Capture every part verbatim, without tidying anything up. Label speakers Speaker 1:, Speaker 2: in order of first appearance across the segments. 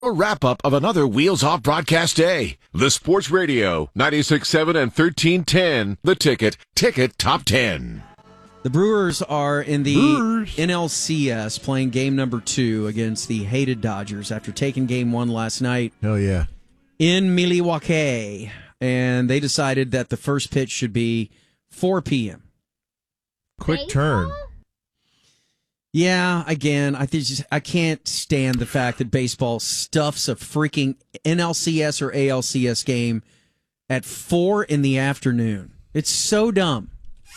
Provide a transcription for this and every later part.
Speaker 1: A wrap-up of another Wheels Off broadcast day. The Sports Radio, ninety-six point seven and thirteen ten. The Ticket, Ticket Top ten.
Speaker 2: The Brewers are in the
Speaker 3: Brewers.
Speaker 2: N L C S playing game number two against the hated Dodgers after taking game one last night.
Speaker 3: Hell yeah.
Speaker 2: In Milwaukee. And they decided that the first pitch should be four p.m.
Speaker 3: Quick turn.
Speaker 2: Yeah, again, I think just, I can't stand the fact that baseball stuffs a freaking N L C S or A L C S game at four in the afternoon. It's so dumb.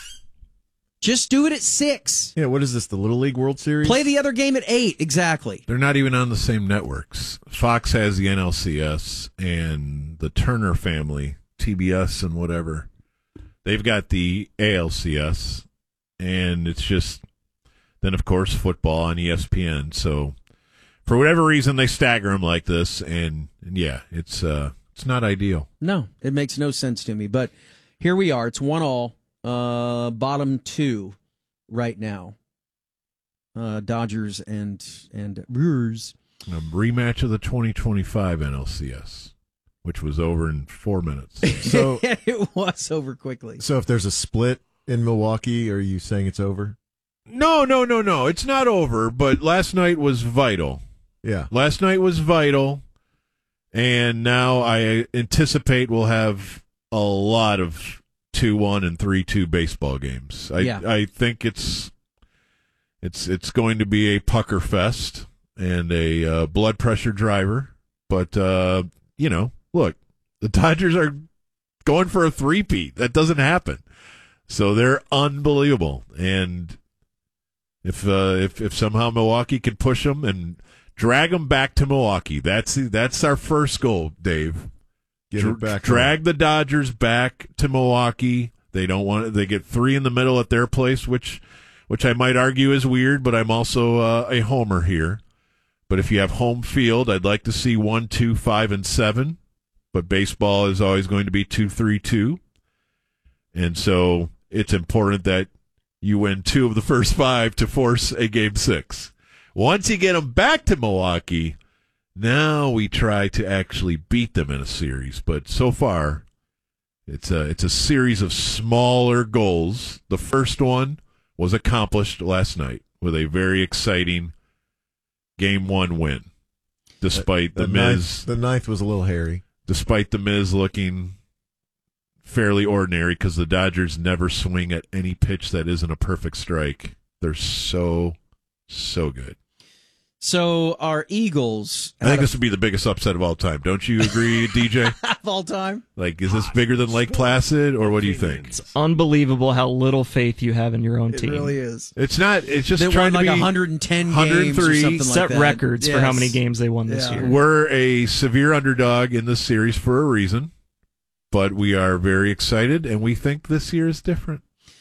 Speaker 2: Just do it at six.
Speaker 3: Yeah, what is this, the Little League World Series?
Speaker 2: Play the other game at eight, exactly.
Speaker 4: They're not even on the same networks. Fox has the N L C S, and the Turner family, T B S and whatever, they've got the A L C S, and it's just... Then, of course, football on E S P N. So, for whatever reason, they stagger them like this, and, and yeah, it's uh, it's not ideal.
Speaker 2: No, it makes no sense to me. But here we are. It's one all, uh, bottom two right now. Uh, Dodgers and and Brewers.
Speaker 4: A rematch of the twenty twenty-five N L C S, which was over in four minutes.
Speaker 3: So
Speaker 2: it was over quickly.
Speaker 3: So if there's a split in Milwaukee, are you saying it's over?
Speaker 4: No, no, no, no. It's not over, but last night was vital.
Speaker 3: Yeah.
Speaker 4: Last night was vital, and now I anticipate we'll have a lot of two one and three two baseball games. I
Speaker 2: Yeah.
Speaker 4: I think it's it's it's going to be a pucker fest and a uh, blood pressure driver, but uh, you know, look, the Dodgers are going for a three-peat. That doesn't happen. So they're unbelievable, and If uh, if if somehow Milwaukee could push them and drag them back to Milwaukee, that's that's our first goal, Dave.
Speaker 3: Get
Speaker 4: Dr-
Speaker 3: it back.
Speaker 4: drag
Speaker 3: on.
Speaker 4: the Dodgers back to Milwaukee. They don't want. They get three in the middle at their place, which which I might argue is weird, but I'm also uh, a homer here. But if you have home field, I'd like to see one, two, five, and seven. But baseball is always going to be two, three, two, and so it's important that you win two of the first five to force a game six. Once you get them back to Milwaukee, now we try to actually beat them in a series. But so far, it's a, it's a series of smaller goals. The first one was accomplished last night with a very exciting game one win, despite
Speaker 3: the,
Speaker 4: the,
Speaker 3: the
Speaker 4: Miz.
Speaker 3: Ninth, the ninth was a little hairy.
Speaker 4: Despite the Miz looking fairly ordinary, because the Dodgers never swing at any pitch that isn't a perfect strike. They're so, so good.
Speaker 2: So our Eagles...
Speaker 4: I think this would be the biggest upset of all time. Don't you agree, D J?
Speaker 2: of all time?
Speaker 4: Like, is this bigger than Lake Placid, or what do you think?
Speaker 5: It's unbelievable how little faith you have in your own
Speaker 2: It
Speaker 5: team.
Speaker 2: really is.
Speaker 4: It's not. It's just
Speaker 2: They
Speaker 4: trying
Speaker 2: won like
Speaker 4: to be
Speaker 2: one hundred ten games or
Speaker 4: one hundred three,
Speaker 2: something like
Speaker 5: Set
Speaker 2: that.
Speaker 5: records for how
Speaker 2: Yes.
Speaker 5: many games they won this
Speaker 2: Yeah.
Speaker 5: year.
Speaker 4: We're a severe underdog in this series for a reason, but we are very excited, and we think this year is different.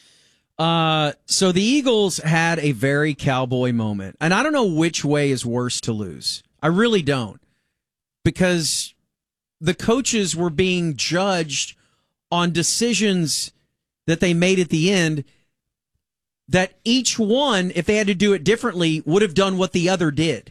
Speaker 2: Uh, so the Eagles had a very cowboy moment, and I don't know which way is worse to lose. I really don't, because the coaches were being judged on decisions that they made at the end that each one, if they had to do it differently, would have done what the other did.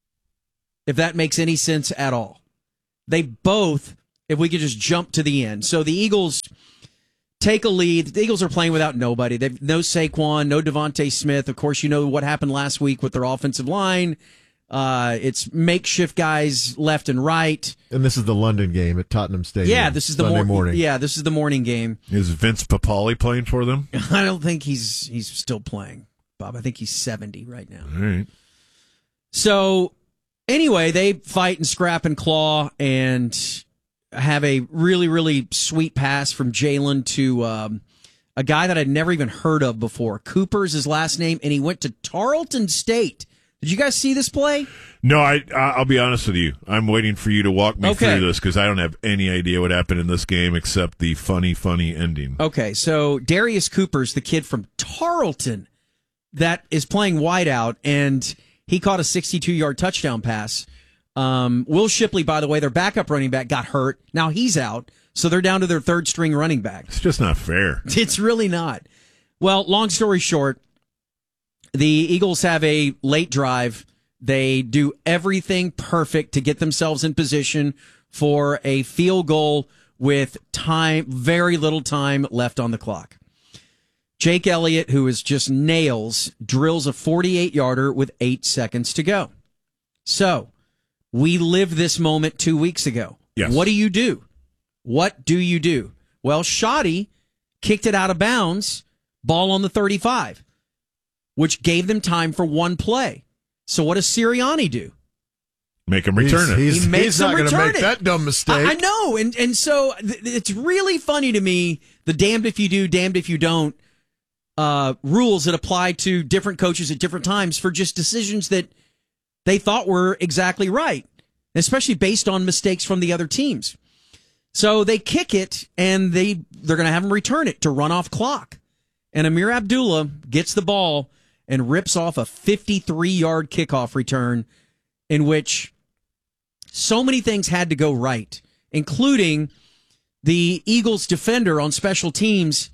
Speaker 2: If that makes any sense at all. They both, if we could just jump to the end. So the Eagles take a lead. The Eagles are playing without nobody. They've no Saquon, no Devontae Smith. Of course, you know what happened last week with their offensive line. Uh, it's makeshift guys left and right.
Speaker 3: And this is the London game at Tottenham Stadium.
Speaker 2: Yeah, this is the
Speaker 3: Sunday
Speaker 2: mor-
Speaker 3: morning.
Speaker 2: Yeah, this is the morning game.
Speaker 4: Is Vince Papale playing for them?
Speaker 2: I don't think he's he's still playing, Bob. I think he's seventy right now.
Speaker 4: All right.
Speaker 2: So anyway, they fight and scrap and claw and have a really, really sweet pass from Jalen to um, a guy that I'd never even heard of before. Cooper's his last name, and he went to Tarleton State. Did you guys see this play?
Speaker 4: No, I, I'll be honest with you. I'm waiting for you to walk me
Speaker 2: Okay.
Speaker 4: through this because I don't have any idea what happened in this game except the funny, funny ending.
Speaker 2: Okay, so Darius Cooper's the kid from Tarleton that is playing wideout, and he caught a sixty-two-yard touchdown pass. Um, Will Shipley, by the way, their backup running back, got hurt. Now he's out, so they're down to their third-string running back.
Speaker 4: It's just not fair.
Speaker 2: It's really not. Well, long story short, the Eagles have a late drive They do everything perfect to get themselves in position for a field goal with time, very little time left on the clock. Jake Elliott, who is just nails, drills a forty-eight yarder with eight seconds to go. So, we lived this moment two weeks ago.
Speaker 4: Yes.
Speaker 2: What do you do? What do you do? Well, Shoddy kicked it out of bounds, ball on the thirty-five, which gave them time for one play. So what does Sirianni do?
Speaker 4: Make him return
Speaker 3: he's,
Speaker 4: it.
Speaker 3: He's,
Speaker 2: He makes
Speaker 3: he's not
Speaker 2: them
Speaker 3: going to
Speaker 2: return
Speaker 3: make
Speaker 2: it.
Speaker 3: that dumb mistake.
Speaker 2: I, I know, and and so th- it's really funny to me, the damned if you do, damned if you don't uh, rules that apply to different coaches at different times for just decisions that they thought were exactly right, especially based on mistakes from the other teams. So they kick it, and they, they're going to have them return it to run off clock. And Amir Abdullah gets the ball and rips off a fifty-three-yard kickoff return in which so many things had to go right, including the Eagles defender on special teams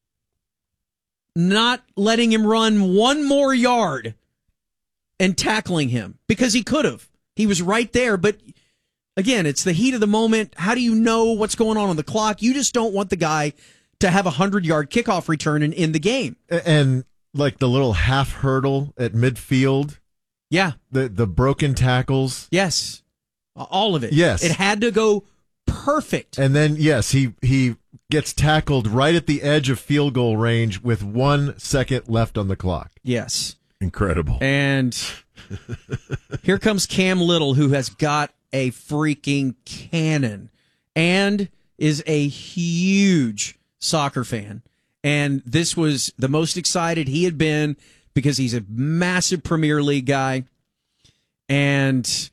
Speaker 2: not letting him run one more yard and tackling him because he could have. He was right there, but again, it's the heat of the moment. How do you know what's going on on the clock? You just don't want the guy to have a hundred-yard kickoff return in, in the game.
Speaker 3: And like the little half hurdle at midfield,
Speaker 2: Yeah.
Speaker 3: the the broken tackles.
Speaker 2: Yes. All of it.
Speaker 3: Yes.
Speaker 2: It had to go perfect.
Speaker 3: And then, yes, he, he gets tackled right at the edge of field goal range with one second left on the clock.
Speaker 2: Yes.
Speaker 4: Incredible.
Speaker 2: And here comes Cam Little, who has got a freaking cannon and is a huge soccer fan. And this was the most excited he had been because he's a massive Premier League guy and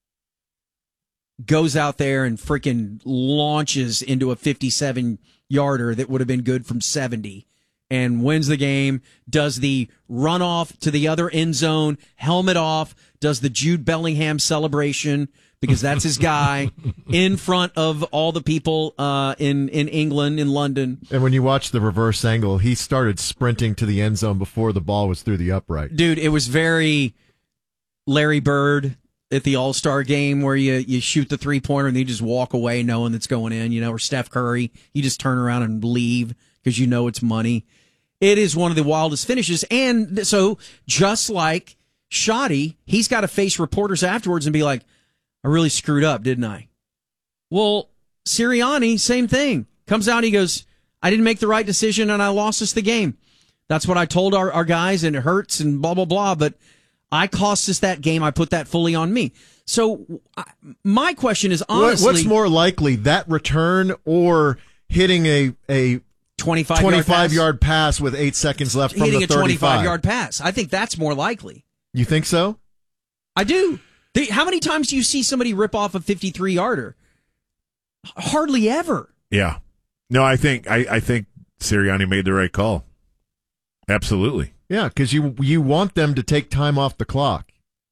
Speaker 2: goes out there and freaking launches into a fifty-seven yarder that would have been good from seventy and wins the game, does the runoff to the other end zone, helmet off, does the Jude Bellingham celebration because that's his guy in front of all the people uh, in, in England, in London.
Speaker 3: And when you watch the reverse angle, he started sprinting to the end zone before the ball was through the upright.
Speaker 2: Dude, it was very Larry Bird at the All-Star game where you, you shoot the three-pointer and you just walk away knowing that's going in, you know, or Steph Curry, you just turn around and leave because you know it's money. It is one of the wildest finishes. And so just like Shoddy, he's got to face reporters afterwards and be like, I really screwed up, didn't I? Well, Sirianni, same thing. Comes out and he goes, I didn't make the right decision and I lost us the game. That's what I told our, our guys and it hurts and blah, blah, blah. But I cost us that game. I put that fully on me. So I, my question is honestly,
Speaker 3: what's more likely, that return or hitting a a
Speaker 2: twenty-five,
Speaker 3: twenty-five
Speaker 2: yard, pass?
Speaker 3: yard pass with eight seconds left from
Speaker 2: Hitting
Speaker 3: the
Speaker 2: a
Speaker 3: thirty-five?
Speaker 2: twenty-five yard pass. I think that's more likely.
Speaker 3: You think so?
Speaker 2: I do. They, how many times do you see somebody rip off a fifty-three yarder? Hardly ever.
Speaker 4: Yeah. No, I think I, I think Sirianni made the right call. Absolutely.
Speaker 3: Yeah, because you you want them to take time off the clock.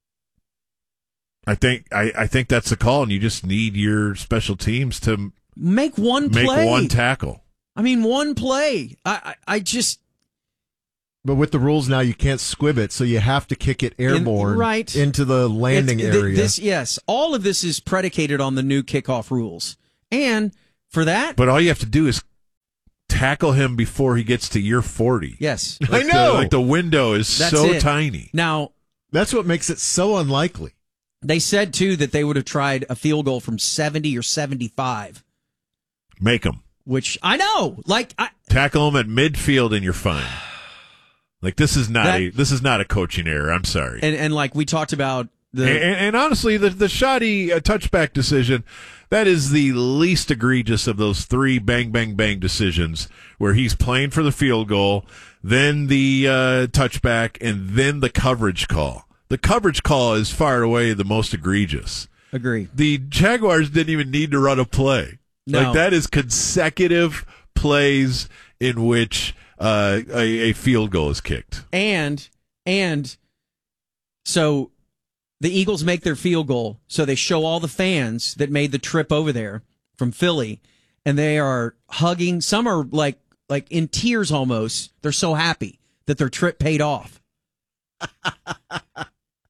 Speaker 4: I think I, I think that's the call, and you just need your special teams to
Speaker 2: Make one
Speaker 4: make
Speaker 2: play.
Speaker 4: one tackle.
Speaker 2: I mean, one play. I, I, I just.
Speaker 3: But with the rules now, you can't squib it, so you have to kick it airborne
Speaker 2: In- right.
Speaker 3: into the landing
Speaker 2: It's- th-
Speaker 3: area.
Speaker 2: This, yes, all of this is predicated on the new kickoff rules, and for that,
Speaker 4: But all you have to do is tackle him before he gets to year forty.
Speaker 2: yes.
Speaker 3: I
Speaker 4: Like
Speaker 3: know.
Speaker 4: The, like the window is
Speaker 2: That's
Speaker 4: so
Speaker 2: it.
Speaker 4: tiny.
Speaker 2: Now
Speaker 3: That's what makes it so unlikely.
Speaker 2: they said too that they would have tried a field goal from seventy or seventy-five,
Speaker 4: Make him.
Speaker 2: which I know, like I,
Speaker 4: Tackle him at midfield and you're fine. Like this is not
Speaker 2: That-
Speaker 4: a this is not a coaching error. I'm sorry.
Speaker 2: and and like we talked about the.
Speaker 4: And, and honestly, the the shoddy uh, touchback decision, that is the least egregious of those three bang, bang, bang decisions where he's playing for the field goal, then the uh, touchback, and then the coverage call. The coverage call is far and away the most egregious.
Speaker 2: Agree.
Speaker 4: The Jaguars didn't even need to run a play.
Speaker 2: No.
Speaker 4: Like that is consecutive plays in which uh, a, a field goal is kicked.
Speaker 2: And and so the Eagles make their field goal, so they show all the fans that made the trip over there from Philly, and they are hugging. Some are like like in tears almost. They're so happy that their trip paid off.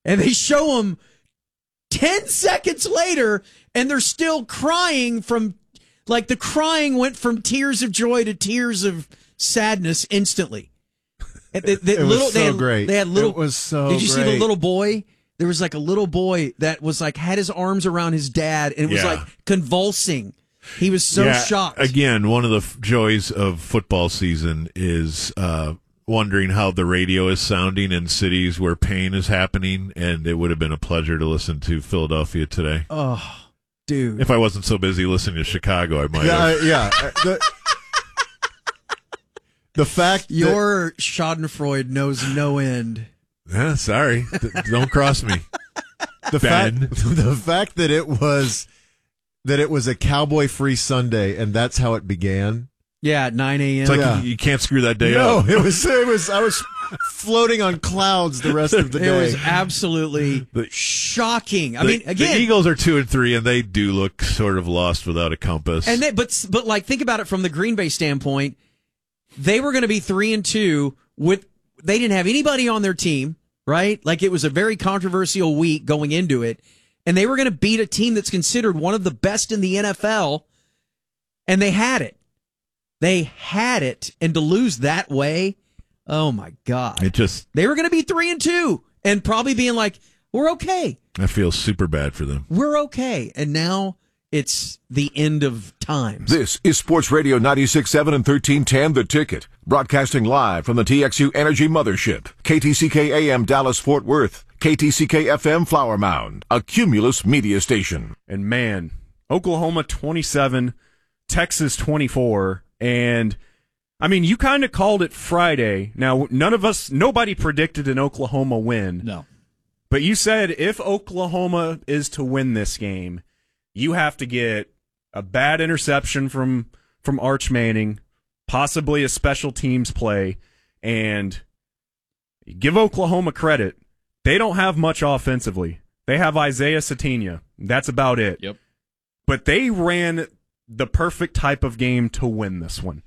Speaker 2: And they show them ten seconds later, and they're still crying from, like, the crying went from tears of joy to tears of sadness instantly. And they, they,
Speaker 3: It was
Speaker 2: little,
Speaker 3: so
Speaker 2: they had,
Speaker 3: great.
Speaker 2: They had little,
Speaker 3: It was so
Speaker 2: Did you see the
Speaker 3: great.
Speaker 2: little boy? There was like a little boy that was like, had his arms around his dad, and it was
Speaker 4: Yeah.
Speaker 2: like convulsing. He was so
Speaker 4: Yeah,
Speaker 2: shocked.
Speaker 4: Again, one of the f- joys of football season is uh, wondering how the radio is sounding in cities where pain is happening, and it would have been a pleasure to listen to Philadelphia today.
Speaker 2: Oh, dude.
Speaker 4: If I wasn't so busy listening to Chicago, I might
Speaker 3: Yeah,
Speaker 4: have.
Speaker 3: I- yeah. uh, The, the fact that,
Speaker 2: Your Schadenfreude knows no end.
Speaker 4: Yeah, sorry. D- Don't cross me.
Speaker 3: the
Speaker 4: Ben.
Speaker 3: fact the fact that it was that it was a cowboy free Sunday and that's how it began.
Speaker 2: Yeah, at nine a.m.
Speaker 4: It's like
Speaker 3: Yeah.
Speaker 4: you, you can't screw that day
Speaker 3: No,
Speaker 4: up.
Speaker 3: it was it was I was floating on clouds the rest of the
Speaker 2: It
Speaker 3: day.
Speaker 2: was absolutely
Speaker 4: The-
Speaker 2: shocking. I
Speaker 4: The-
Speaker 2: mean, again,
Speaker 4: the Eagles are two and three, and they do look sort of lost without a compass.
Speaker 2: and they, but but like think about it from the Green Bay standpoint. They were going to be three and two with they didn't have anybody on their team, right? Like it was a very controversial week going into it, and they were going to beat a team that's considered one of the best in the N F L, and they had it. They had it, and to lose that way, oh my God!
Speaker 4: it just,
Speaker 2: They were going to be three and two, and probably being like, "We're okay,
Speaker 4: I feel super bad for them.
Speaker 2: we're okay," and now it's the end of times.
Speaker 1: This is Sports Radio ninety-six point seven and thirteen ten The Ticket, broadcasting live from the T X U Energy Mothership, K T C K A M Dallas Fort Worth, K T C K F M Flower Mound, a Cumulus media station.
Speaker 6: And man, Oklahoma twenty-seven, Texas twenty-four. And I mean, you kind of called it Friday. Now, none of us, nobody predicted an Oklahoma win.
Speaker 7: No.
Speaker 6: But you said if Oklahoma is to win this game, you have to get a bad interception from, from Arch Manning, possibly a special teams play, and give Oklahoma credit. They don't have much offensively. They have Isaiah Sategna. That's about it.
Speaker 7: Yep.
Speaker 6: But they ran the perfect type of game to win this one.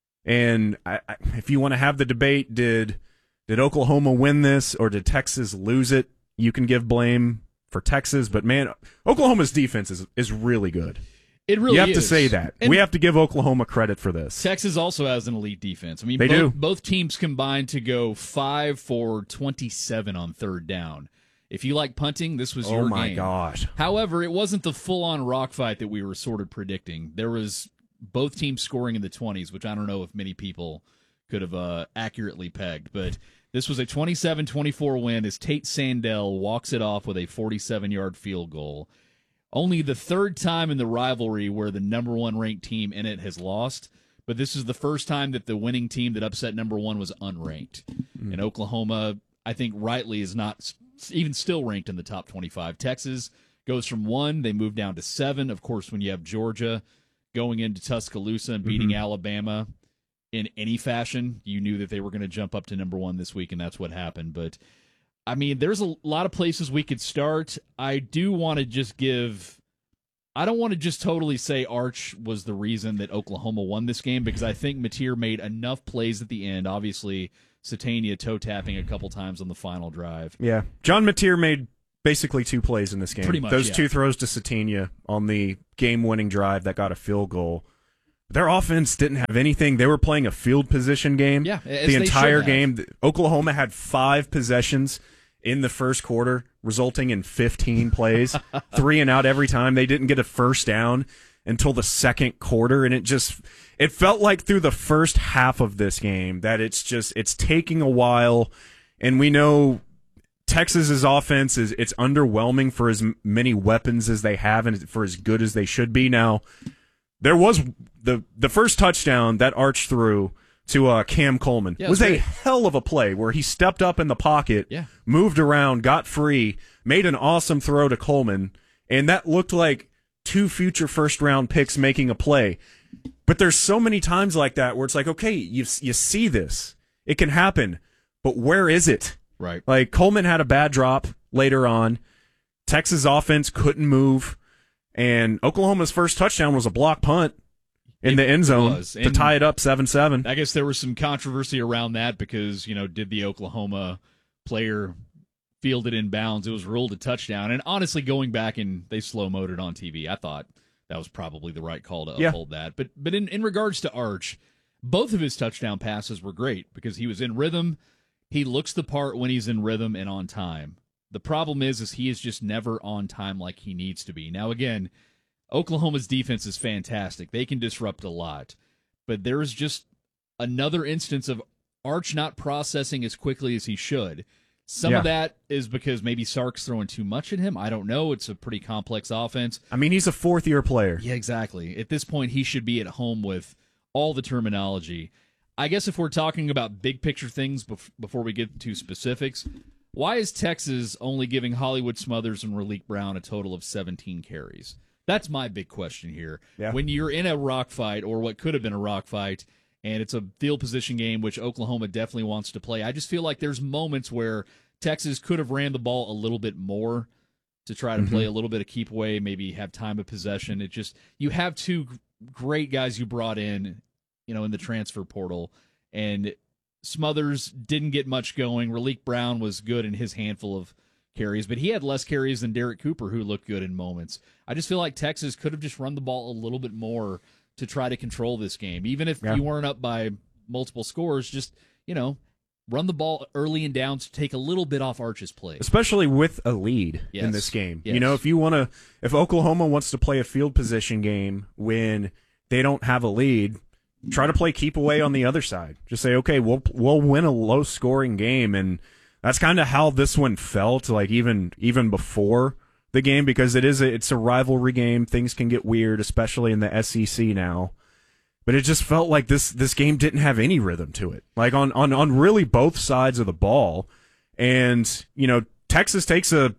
Speaker 6: And I, I, if you want to have the debate, did did Oklahoma win this or did Texas lose it? You can give blame for Texas, but man, Oklahoma's defense is is really good.
Speaker 7: It really
Speaker 6: you have
Speaker 7: is.
Speaker 6: to say that.
Speaker 7: And
Speaker 6: we have to give Oklahoma credit for this.
Speaker 7: Texas also has an elite defense. I mean,
Speaker 6: They
Speaker 7: both,
Speaker 6: do.
Speaker 7: both teams combined to go five for twenty-seven on third down. If you like punting, this was
Speaker 6: Oh
Speaker 7: your
Speaker 6: my
Speaker 7: game.
Speaker 6: gosh.
Speaker 7: However, it wasn't the full-on rock fight that we were sort of predicting. There was both teams scoring in the twenties, which I don't know if many people could have uh, accurately pegged. But this was a twenty-seven twenty-four win as Tate Sandell walks it off with a forty-seven-yard field goal. Only the third time in the rivalry where the number one ranked team in it has lost. But this is the first time that the winning team that upset number one was unranked.
Speaker 6: Mm.
Speaker 7: And Oklahoma, I think rightly, is not s- even still ranked in the top twenty-five. Texas goes from one, they move down to seven. Of course, when you have Georgia going into Tuscaloosa and beating
Speaker 6: Mhm.
Speaker 7: Alabama in any fashion, you knew that they were going to jump up to number one this week, and that's what happened. But, I mean, there's a lot of places we could start. I do want to just give – I don't want to just totally say Arch was the reason that Oklahoma won this game because I think Mateer made enough plays at the end. Obviously, Sategna toe-tapping a couple times on the final drive.
Speaker 6: Yeah. John Mateer made basically two plays in this game.
Speaker 7: Pretty much,
Speaker 6: Those
Speaker 7: yeah.
Speaker 6: two throws to Sategna on the game-winning drive that got a field goal. Their offense didn't have anything. They were playing a field position game.
Speaker 7: Yeah, as
Speaker 6: the
Speaker 7: they
Speaker 6: entire
Speaker 7: should have.
Speaker 6: game. Oklahoma had five possessions in the first quarter, resulting in fifteen plays, three and out every time. They didn't get a first down until the second quarter, and it just it felt like through the first half of this game that it's just it's taking a while, and we know Texas's offense is it's underwhelming for as many weapons as they have and for as good as they should be. Now, there was the the first touchdown that Arch threw to uh, Cam Coleman
Speaker 7: Yeah, it
Speaker 6: was
Speaker 7: was
Speaker 6: a
Speaker 7: great.
Speaker 6: hell of a play where he stepped up in the pocket,
Speaker 7: Yeah.
Speaker 6: moved around, got free, made an awesome throw to Coleman, and that looked like two future first round picks making a play. But there's so many times like that where it's like, okay, you you see this, it can happen, but where is it?
Speaker 7: Right.
Speaker 6: Like Coleman had a bad drop later on. Texas offense couldn't move, and Oklahoma's first touchdown was a block punt in
Speaker 7: It
Speaker 6: the end zone
Speaker 7: was,
Speaker 6: to
Speaker 7: and-
Speaker 6: tie it up seven seven.
Speaker 7: I guess there was some controversy around that because, you know, did the Oklahoma player fielded in bounds. It was ruled a touchdown. And honestly, going back and they slow-moed it on T V, I thought that was probably the right call to
Speaker 6: Yeah.
Speaker 7: uphold that. But but in, in regards to Arch, both of his touchdown passes were great because he was in rhythm. He looks the part when he's in rhythm and on time. The problem is, is he is just never on time like he needs to be. Now, again, Oklahoma's defense is fantastic. They can disrupt a lot. But there's just another instance of Arch not processing as quickly as he should. Some
Speaker 6: Yeah.
Speaker 7: of that is because maybe Sark's throwing too much at him. I don't know. It's a pretty complex offense.
Speaker 6: I mean, he's a fourth-year player.
Speaker 7: Yeah, exactly. At this point, he should be at home with all the terminology. I guess if we're talking about big picture things bef- before we get to specifics, why is Texas only giving Hollywood Smothers and Raleek Brown a total of seventeen carries? That's my big question here.
Speaker 6: Yeah.
Speaker 7: When you're in a rock fight, or what could have been a rock fight, and it's a field position game, which Oklahoma definitely wants to play, I just feel like there's moments where Texas could have ran the ball a little bit more to try to
Speaker 6: Mm-hmm.
Speaker 7: play a little bit of keep away, maybe have time of possession. It just, you have two great guys you brought in, you know, in the transfer portal, and Smothers didn't get much going. Raleek Brown was good in his handful of carries, but he had less carries than Derek Cooper, who looked good in moments. I just feel like Texas could have just run the ball a little bit more to try to control this game. Even if
Speaker 6: Yeah.
Speaker 7: you weren't up by multiple scores, just, you know, run the ball early and down to take a little bit off Arch's play.
Speaker 6: Especially with a lead
Speaker 7: Yes.
Speaker 6: in this game.
Speaker 7: Yes.
Speaker 6: You know, if you want to, if Oklahoma wants to play a field position game when they don't have a lead, try to play keep away on the other side. Just say, okay, we'll we'll win a low scoring game, and that's kind of how this one felt. Like even even before the game, because it is a, it's a rivalry game. Things can get weird, especially in the S E C now. But it just felt like this this game didn't have any rhythm to it. Like on on on really both sides of the ball, and you know Texas takes a,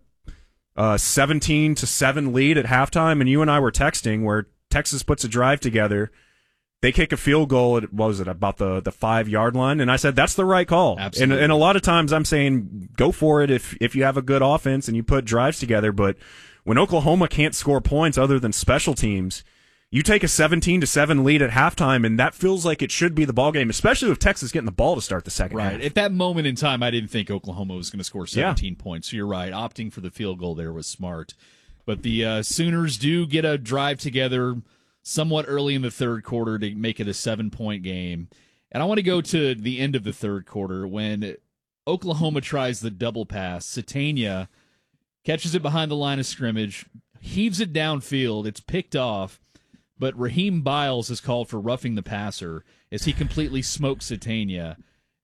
Speaker 6: a seventeen to seven lead at halftime, and you and I were texting where Texas puts a drive together. They kick a field goal at, what was it, about the, the five-yard line, and I said, that's the right call.
Speaker 7: Absolutely.
Speaker 6: And, and a lot of times I'm saying, go for it if, if you have a good offense and you put drives together, but when Oklahoma can't score points other than special teams, you take a seventeen to seven lead at halftime, and that feels like it should be the ball game, especially with Texas getting the ball to start the second
Speaker 7: Right.
Speaker 6: half.
Speaker 7: At that moment in time, I didn't think Oklahoma was going to score seventeen points. So you're right. Opting for the field goal there was smart. But the uh, Sooners do get a drive together somewhat early in the third quarter to make it a seven-point game. And I want to go to the end of the third quarter when Oklahoma tries the double pass. Satania catches it behind the line of scrimmage, heaves it downfield. It's picked off, but Raheem Biles is called for roughing the passer as he completely smokes Satania.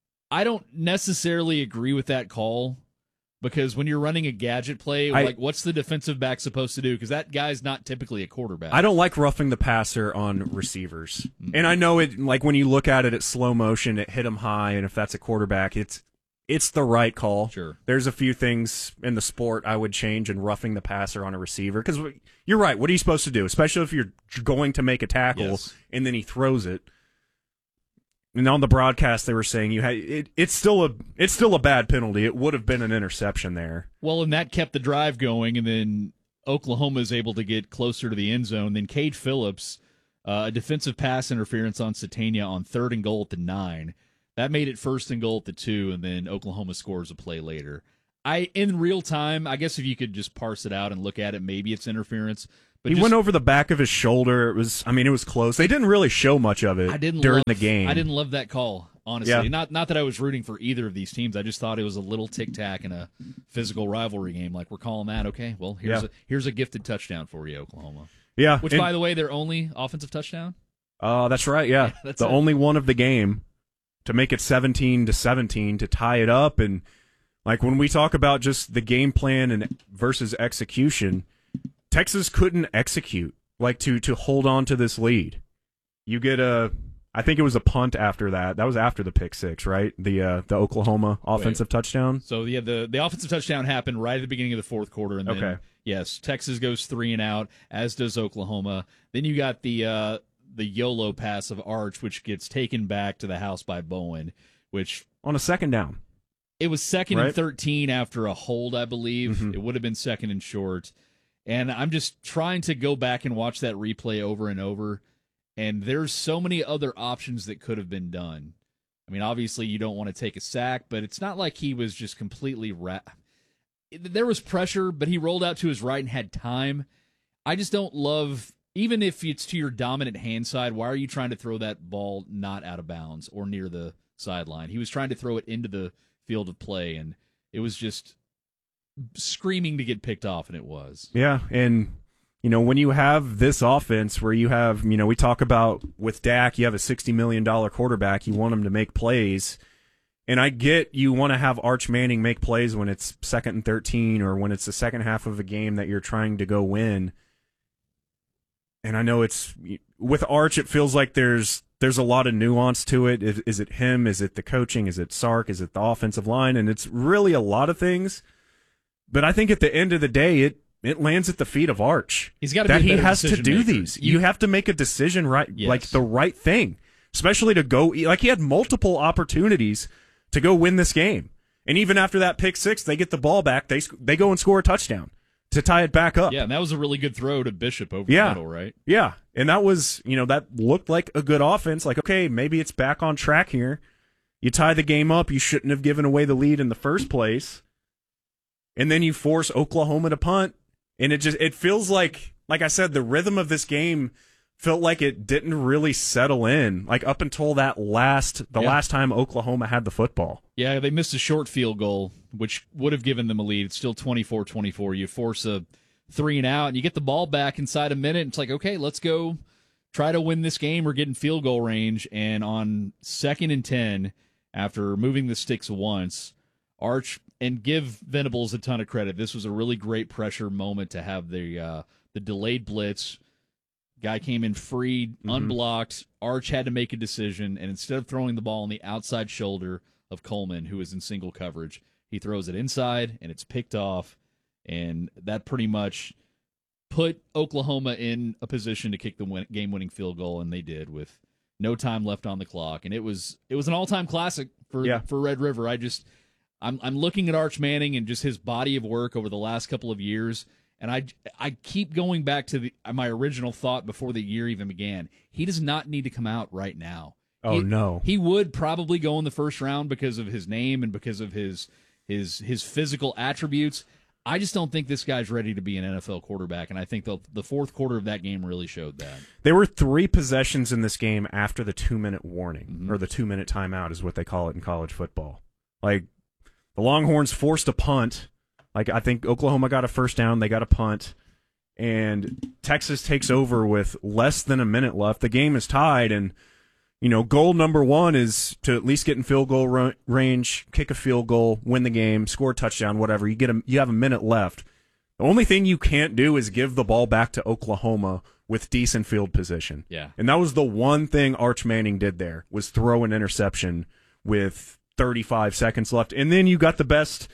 Speaker 7: I don't necessarily agree with that call, because when you're running a gadget play,
Speaker 6: I-
Speaker 7: like what's the defensive back supposed to do? Because that guy's not typically a quarterback.
Speaker 6: I don't like roughing the passer on receivers. And I know it, like when you look at it at slow motion, it hit him high, and if that's a quarterback, it's it's the right call.
Speaker 7: Sure.
Speaker 6: There's a few things in the sport I would change in roughing the passer on a receiver, because you're right. What are you supposed to do? Especially if you're going to make a tackle
Speaker 7: Yes.
Speaker 6: and then he throws it. And on the broadcast, they were saying you had it, it's still a it's still a bad penalty. It would have been an interception there.
Speaker 7: Well, and that kept the drive going, and then Oklahoma is able to get closer to the end zone. Then Cade Phillips, uh, a defensive pass interference on Satania on third and goal at the nine. That made it first and goal at the two, and then Oklahoma scores a play later. I in real time, I guess if you could just parse it out and look at it, maybe it's interference. But
Speaker 6: He
Speaker 7: just,
Speaker 6: went over the back of his shoulder. It was, I mean, it was close. They didn't really show much of it
Speaker 7: I didn't
Speaker 6: during
Speaker 7: love,
Speaker 6: the game.
Speaker 7: I didn't love that call, honestly.
Speaker 6: Yeah.
Speaker 7: Not not that I was rooting for either of these teams. I just thought it was a little tic tac in a physical rivalry game. Like, we're calling that, okay? Well, here's
Speaker 6: Yeah.
Speaker 7: a here's a gifted touchdown for you, Oklahoma.
Speaker 6: Yeah,
Speaker 7: Which,
Speaker 6: and-
Speaker 7: by the way, their only offensive touchdown.
Speaker 6: Uh, that's right. Yeah,
Speaker 7: Yeah, that's
Speaker 6: the
Speaker 7: it.
Speaker 6: only one of the game to make it seventeen to seventeen to tie it up. And like when we talk about just the game plan and versus execution, Texas couldn't execute like to to hold on to this lead. You get a, I think it was a punt after that. That was after the pick six, right? The uh, the Oklahoma offensive touchdown.
Speaker 7: So yeah, the the offensive touchdown happened right at the beginning of the fourth quarter, and then
Speaker 6: Okay.
Speaker 7: yes, Texas goes three and out, as does Oklahoma. Then you got the uh, the YOLO pass of Arch, which gets taken back to the house by Bowen, which
Speaker 6: On a second down.
Speaker 7: it was second
Speaker 6: Right.
Speaker 7: and thirteen after a hold, I believe.
Speaker 6: Mhm.
Speaker 7: It would have been second and short. And I'm just trying to go back and watch that replay over and over. And there's so many other options that could have been done. I mean, obviously you don't want to take a sack, but it's not like he was just completely ra- there was pressure, but he rolled out to his right and had time. I just don't love, even if it's to your dominant hand side, why are you trying to throw that ball not out of bounds or near the sideline? He was trying to throw it into the field of play, and it was just screaming to get picked off, and it was.
Speaker 6: Yeah, and, you know, when you have this offense where you have, you know, we talk about with Dak, you have a sixty million dollars quarterback, you want him to make plays. And I get you want to have Arch Manning make plays when it's second and thirteen or when it's the second half of a game that you're trying to go win. And I know it's with Arch, it feels like there's there's a lot of nuance to it. Is, is it him? Is it the coaching? Is it Sark? Is it the offensive line? And it's really a lot of things. But I think at the end of the day, it it lands at the feet of Arch.
Speaker 7: He's got to
Speaker 6: that
Speaker 7: be a
Speaker 6: he
Speaker 7: better
Speaker 6: has to
Speaker 7: decision
Speaker 6: do
Speaker 7: maker.
Speaker 6: these.
Speaker 7: You,
Speaker 6: you have to make a decision right,
Speaker 7: Yes.
Speaker 6: like the right thing, especially to go. Like he had multiple opportunities to go win this game, and even after that pick six, they get the ball back. They they go and score a touchdown to tie it back up.
Speaker 7: Yeah, and that was a really good throw to Bishop over
Speaker 6: Yeah.
Speaker 7: the middle, right?
Speaker 6: Yeah, and that was, you know, that looked like a good offense. Like, okay, maybe it's back on track here. You tie the game up. You shouldn't have given away the lead in the first place. And then you force Oklahoma to punt. And it just, it feels like, like I said, the rhythm of this game felt like it didn't really settle in, like up until that last, the
Speaker 7: Yeah.
Speaker 6: last time Oklahoma had the football.
Speaker 7: Yeah, they missed a short field goal, which would have given them a lead. It's still twenty-four twenty-four. You force a three and out, and you get the ball back inside a minute. It's like, okay, let's go try to win this game. We're getting field goal range. And on second and ten, after moving the sticks once, Arch, and give Venables a ton of credit. This was a really great pressure moment to have the uh, the delayed blitz. Guy came in free, mm-hmm. unblocked. Arch had to make a decision, and instead of throwing the ball on the outside shoulder of Coleman, who is in single coverage, he throws it inside, and it's picked off, and that pretty much put Oklahoma in a position to kick the win- game-winning field goal, and they did with no time left on the clock. And it was it was an all-time classic for
Speaker 6: Yeah.
Speaker 7: for Red River. I just I'm I'm looking at Arch Manning and just his body of work over the last couple of years. And I, I keep going back to the, my original thought before the year even began. He does not need to come out right now.
Speaker 6: Oh,
Speaker 7: he,
Speaker 6: no.
Speaker 7: He would probably go in the first round because of his name and because of his his his physical attributes. I just don't think this guy's ready to be an N F L quarterback, and I think the the fourth quarter of that game really showed that.
Speaker 6: There were three possessions in this game after the two-minute warning,
Speaker 7: Mm-hmm.
Speaker 6: or the two-minute timeout is what they call it in college football. Like, the Longhorns forced a punt. Like, I think Oklahoma got a first down, they got a punt, and Texas takes over with less than a minute left. The game is tied, and, you know, goal number one is to at least get in field goal ra- range, kick a field goal, win the game, score a touchdown, whatever. You get a, you have a minute left. The only thing you can't do is give the ball back to Oklahoma with decent field position.
Speaker 7: Yeah.
Speaker 6: And that was the one thing Arch Manning did there, was throw an interception with thirty-five seconds left. And then you got the best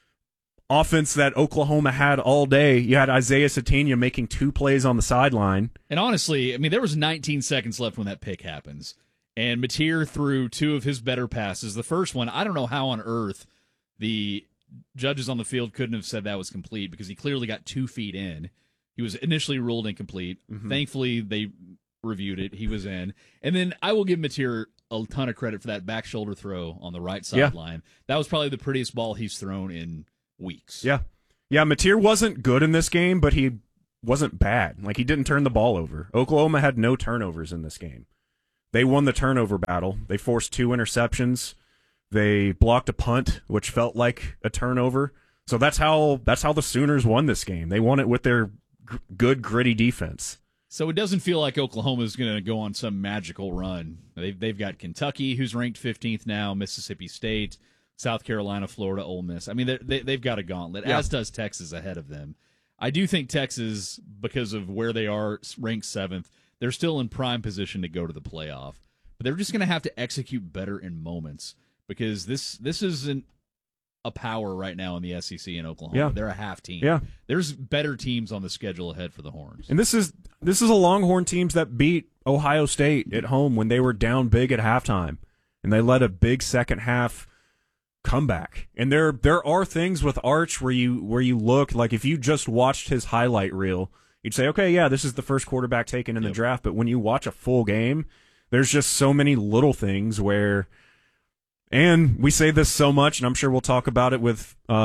Speaker 6: offense that Oklahoma had all day. You had Isaiah Sategna making two plays on the sideline.
Speaker 7: And honestly, I mean, there was nineteen seconds left when that pick happens. And Mateer threw two of his better passes. The first one, I don't know how on earth the judges on the field couldn't have said that was complete, because he clearly got two feet in. He was initially ruled incomplete. Mm-hmm. Thankfully, they reviewed it. He was in. And then I will give Mateer a ton of credit for that back shoulder throw on the right
Speaker 6: Yeah.
Speaker 7: sideline. That was probably the prettiest ball he's thrown in weeks.
Speaker 6: Yeah. Yeah, Mateer wasn't good in this game, but he wasn't bad. Like, he didn't turn the ball over. Oklahoma had no turnovers in this game. They won the turnover battle. They forced two interceptions. They blocked a punt, which felt like a turnover. So that's how that's how the Sooners won this game. They won it with their g- good, gritty defense.
Speaker 7: So it doesn't feel like Oklahoma is going to go on some magical run. They've, they've got Kentucky, who's ranked fifteenth now, Mississippi State, South Carolina, Florida, Ole Miss. I mean, they, they've got a gauntlet,
Speaker 6: Yeah.
Speaker 7: as does Texas ahead of them. I do think Texas, because of where they are, ranked seventh, they're still in prime position to go to the playoff. But they're just going to have to execute better in moments, because this this isn't a power right now in the S E C in Oklahoma.
Speaker 6: Yeah.
Speaker 7: They're a half team.
Speaker 6: Yeah.
Speaker 7: There's better teams on the schedule ahead for the Horns.
Speaker 6: And this is this is a Longhorn teams that beat Ohio State at home when they were down big at halftime, and they led a big second half comeback. And there there are things with Arch where you where you look, like, if you just watched his highlight reel, you'd say, okay, yeah, this is the first quarterback taken in the
Speaker 7: Yep.
Speaker 6: draft. But when you watch a full game, there's just so many little things where, and we say this so much, and I'm sure we'll talk about it with uh,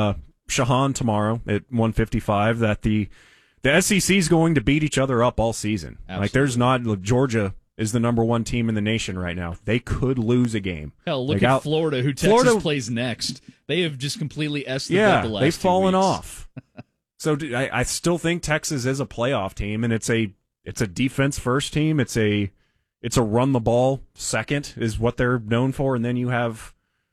Speaker 6: Shahan tomorrow at one fifty-five that the the S E C is going to beat each other up all season.
Speaker 7: Absolutely.
Speaker 6: Like there's not look, Georgia is the number one team in the nation right now. They could lose a game.
Speaker 7: Hell, look
Speaker 6: like
Speaker 7: at
Speaker 6: out,
Speaker 7: Florida, who Texas
Speaker 6: Florida,
Speaker 7: plays next. They have just completely s the
Speaker 6: yeah,
Speaker 7: bed the last
Speaker 6: they've
Speaker 7: two
Speaker 6: fallen
Speaker 7: weeks.
Speaker 6: off. So do- I, I still think Texas is a playoff team, and it's a it's a defense first team. It's a it's a run the ball second is what they're known for, and then you have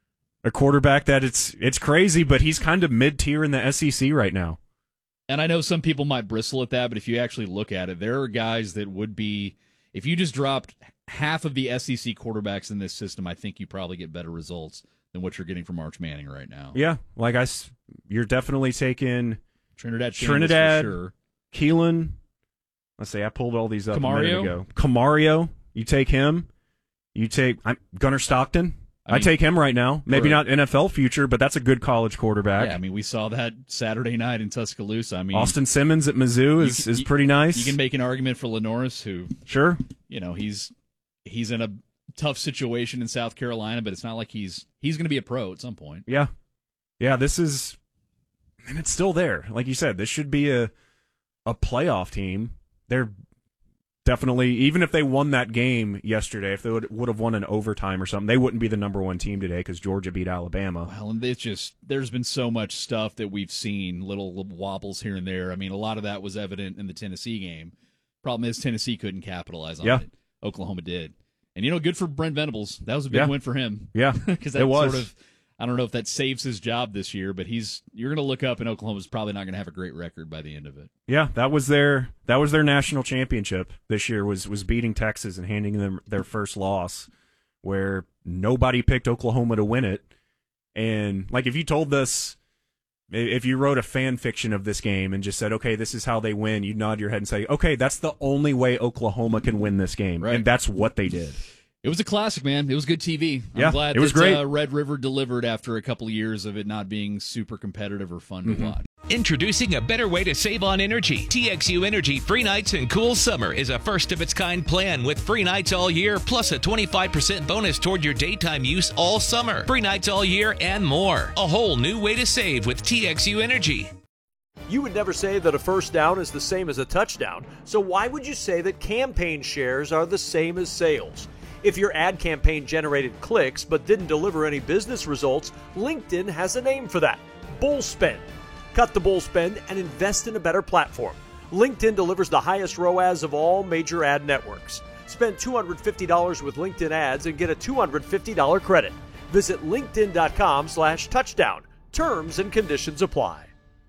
Speaker 6: a quarterback that it's it's crazy, but he's kind of mid tier in the S E C right now.
Speaker 7: And I know some people might bristle at that, but if you actually look at it, there are guys that would be, if you just dropped half of the S E C quarterbacks in this system, I think you probably get better results than what you're getting from Arch Manning right now.
Speaker 6: Yeah, like I, s- you're definitely taking
Speaker 7: Trinidad, Shambles
Speaker 6: Trinidad,
Speaker 7: for sure.
Speaker 6: Keelan. Let's see, I pulled all these up a minute
Speaker 7: Camario?
Speaker 6: ago. Camario, you take him. You take I'm, Gunnar Stockton.
Speaker 7: I
Speaker 6: I,
Speaker 7: mean,
Speaker 6: take him right now. Maybe
Speaker 7: correct.
Speaker 6: not N F L future, but that's a good college quarterback.
Speaker 7: Yeah, I mean, we saw that Saturday night in Tuscaloosa. I mean,
Speaker 6: Austin Simmons at Mizzou is,
Speaker 7: can-
Speaker 6: is
Speaker 7: you-
Speaker 6: pretty nice.
Speaker 7: you can make an argument for Lenoris, who,
Speaker 6: sure.
Speaker 7: you know, he's he's in a tough situation in South Carolina, but it's not like he's he's going to be a pro at some point.
Speaker 6: Yeah. Yeah, this is and it's still there. Like you said, this should be a a playoff team. They're definitely, even if they won that game yesterday, if they would, would have won an overtime or something, they wouldn't be the number one team today because Georgia beat Alabama.
Speaker 7: Well, and it's just, there's been so much stuff that we've seen, little, little wobbles here and there. I mean, a lot of that was evident in the Tennessee game. Problem is, Tennessee couldn't capitalize on
Speaker 6: Yeah.
Speaker 7: it. Oklahoma did. And, you know, good for Brent Venables. That was a big
Speaker 6: Yeah.
Speaker 7: win for him.
Speaker 6: Yeah,
Speaker 7: Because that
Speaker 6: it was.
Speaker 7: sort of, I don't know if that saves his job this year, but he's, you're going to look up and Oklahoma's probably not going to have a great record by the end of it.
Speaker 6: Yeah, that was their that was their national championship this year, was was beating Texas and handing them their first loss, where nobody picked Oklahoma to win it. And like, if you told us, if you wrote a fan fiction of this game and just said, okay, this is how they win, you'd nod your head and say, okay, that's the only way Oklahoma can win this game.
Speaker 7: Right.
Speaker 6: And that's what they did.
Speaker 7: It was a classic, man. It was good T V. I'm
Speaker 6: Yeah,
Speaker 7: glad
Speaker 6: it was
Speaker 7: that,
Speaker 6: great.
Speaker 7: Uh, Red River delivered after a couple of years of it not being super competitive or fun
Speaker 6: Mm-hmm.
Speaker 7: to watch.
Speaker 8: Introducing a better way to save on energy. T X U Energy Free Nights and Cool Summer is a first-of-its-kind plan with free nights all year, plus a twenty-five percent bonus toward your daytime use all summer. Free nights all year and more. A whole new way to save with T X U Energy.
Speaker 9: You would never say that a first down is the same as a touchdown, so why would you say that campaign shares are the same as sales? If your ad campaign generated clicks but didn't deliver any business results, LinkedIn has a name for that: bull spend. Cut the bull spend and invest in a better platform. LinkedIn delivers the highest R O A S of all major ad networks. Spend two hundred fifty dollars with LinkedIn ads and get a two hundred fifty dollars credit. Visit linkedin.com slash touchdown. Terms and conditions apply.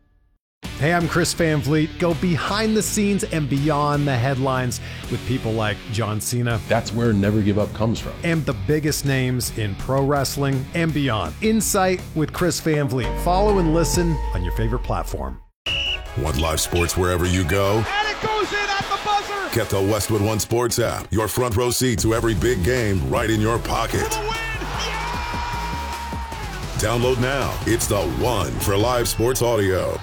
Speaker 10: Hey, I'm Chris Van Vliet. Go behind the scenes and beyond the headlines with people like John Cena.
Speaker 11: That's where Never Give Up comes from.
Speaker 10: And the biggest names in pro wrestling and beyond. Insight with Chris Van Vliet. Follow and listen on your favorite platform.
Speaker 12: Want live sports wherever you go?
Speaker 13: And it goes in at the buzzer!
Speaker 12: Get the Westwood One Sports app. Your front row seat to every big game right in your pocket.
Speaker 13: For the win! Yeah!
Speaker 12: Download now. It's the one for live sports audio.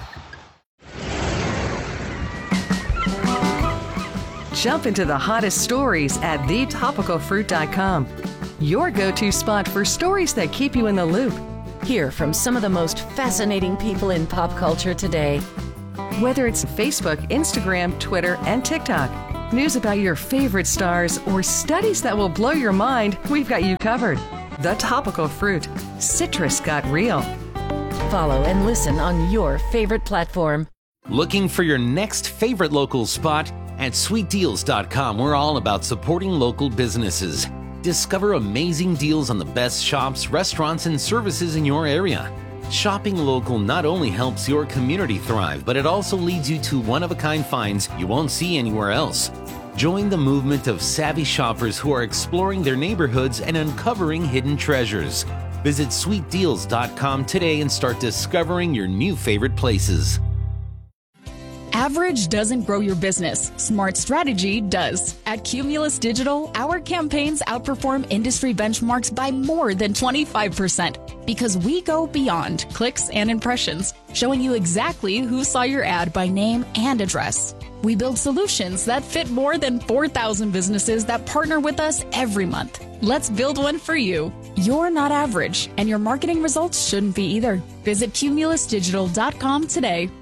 Speaker 14: Jump into the hottest stories at the topical fruit dot com. Your go-to spot for stories that keep you in the loop.
Speaker 15: Hear from some of the most fascinating people in pop culture today.
Speaker 14: Whether it's Facebook, Instagram, Twitter, and TikTok, news about your favorite stars, or studies that will blow your mind, we've got you covered. The Topical Fruit. Citrus got real.
Speaker 15: Follow and listen on your favorite platform.
Speaker 8: Looking for your next favorite local spot? At sweet deals dot com, we're all about supporting local businesses. Discover amazing deals on the best shops, restaurants, and services in your area. Shopping local not only helps your community thrive, but it also leads you to one-of-a-kind finds you won't see anywhere else. Join the movement of savvy shoppers who are exploring their neighborhoods and uncovering hidden treasures. Visit sweet deals dot com today and start discovering your new favorite places.
Speaker 16: Average doesn't grow your business. Smart strategy does. At Cumulus Digital, our campaigns outperform industry benchmarks by more than twenty-five percent because we go beyond clicks and impressions, showing you exactly who saw your ad by name and address. We build solutions that fit more than four thousand businesses that partner with us every month. Let's build one for you. You're not average, and your marketing results shouldn't be either. Visit cumulus digital dot com today.